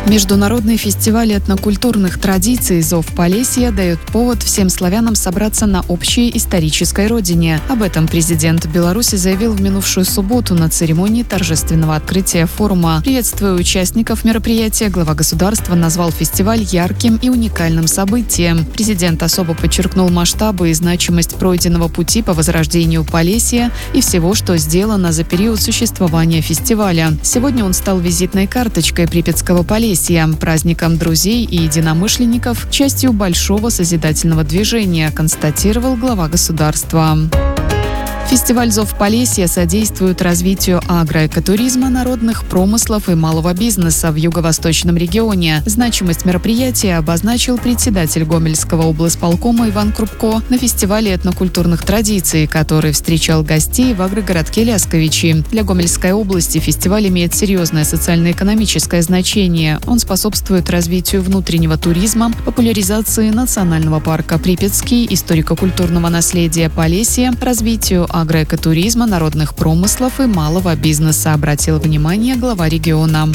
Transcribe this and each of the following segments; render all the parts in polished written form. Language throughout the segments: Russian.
Международный фестиваль этнокультурных традиций «Зов Полесья» дает повод всем славянам собраться на общей исторической родине. Об этом президент Беларуси заявил в минувшую субботу на церемонии торжественного открытия форума. Приветствуя участников мероприятия, глава государства назвал фестиваль ярким и уникальным событием. Президент особо подчеркнул масштабы и значимость пройденного пути по возрождению Полесья и всего, что сделано за период существования фестиваля. Сегодня он стал визитной карточкой Припятского Полесья, праздником друзей и единомышленников, частью большого созидательного движения, констатировал глава государства. Фестиваль «Зов Полесья» содействует развитию агроэкотуризма, народных промыслов и малого бизнеса в юго-восточном регионе. Значимость мероприятия обозначил председатель Гомельского облсполкома Иван Крупко на фестивале этнокультурных традиций, который встречал гостей в агрогородке Лясковичи. Для Гомельской области фестиваль имеет серьезное социально-экономическое значение. Он способствует развитию внутреннего туризма, популяризации национального парка Припятский, историко-культурного наследия Полесья, развитию агроэкотуризма, народных промыслов и малого бизнеса, обратил внимание глава региона.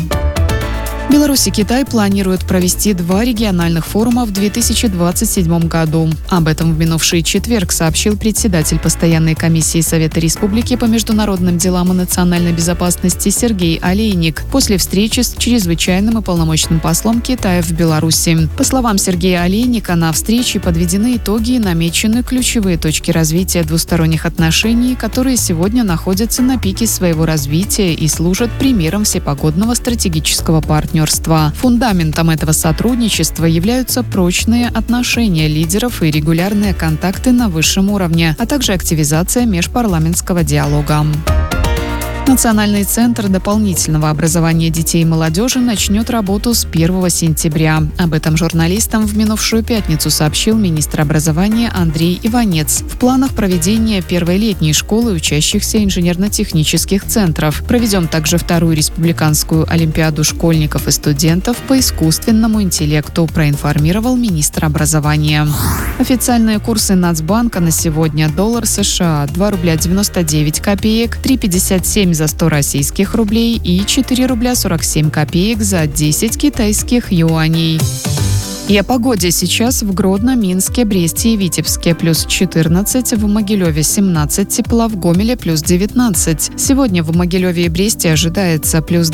Беларусь и Китай планируют провести 2 региональных форума в 2027 году. Об этом в минувший четверг сообщил председатель Постоянной комиссии Совета Республики по международным делам и национальной безопасности Сергей Олейник после встречи с чрезвычайным и полномочным послом Китая в Беларуси. По словам Сергея Олейника, на встрече подведены итоги и намечены ключевые точки развития двусторонних отношений, которые сегодня находятся на пике своего развития и служат примером всепогодного стратегического партнерства. Фундаментом этого сотрудничества являются прочные отношения лидеров и регулярные контакты на высшем уровне, а также активизация межпарламентского диалога. Национальный центр дополнительного образования детей и молодежи начнет работу с 1 сентября. Об этом журналистам в минувшую пятницу сообщил министр образования Андрей Иванец. В планах проведения первой летней школы учащихся инженерно-технических центров. Проведем также 2-ю республиканскую олимпиаду школьников и студентов по искусственному интеллекту, проинформировал министр образования. Официальные курсы Нацбанка на сегодня: доллар США 2 рубля 99 копеек, 3,57 за 100 российских рублей и 4 рубля 47 копеек за 10 китайских юаней. И о погоде. Сейчас в Гродно, Минске, Бресте и Витебске плюс 14, в Могилеве 17 тепла, в Гомеле плюс 19. Сегодня в Могилеве и Бресте ожидается плюс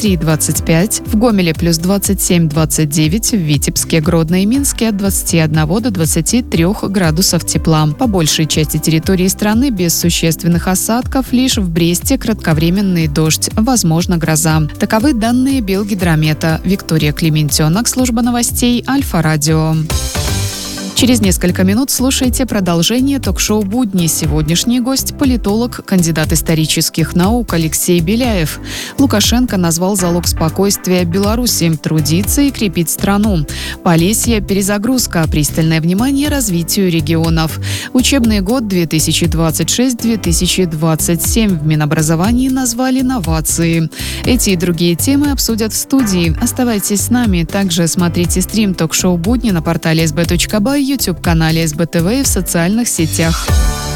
23-25, в Гомеле плюс 27-29, в Витебске, Гродно и Минске от 21 до 23 градусов тепла. По большей части территории страны без существенных осадков, лишь в Бресте кратковременный дождь, возможно гроза. Таковы данные Белгидромета. Виктория Клементенок, служба новостей Альфа-Радио. Через несколько минут слушайте продолжение ток-шоу «Будни». Сегодняшний гость – политолог, кандидат исторических наук Алексей Беляев. Лукашенко назвал залог спокойствия Беларуси – трудиться и крепить страну. Полесье – перезагрузка, пристальное внимание развитию регионов. Учебный год 2026-2027 в Минобразовании назвали новации. Эти и другие темы обсудят в студии. Оставайтесь с нами. Также смотрите стрим ток-шоу «Будни» на портале sb.by, YouTube-канале СБТВ и в социальных сетях.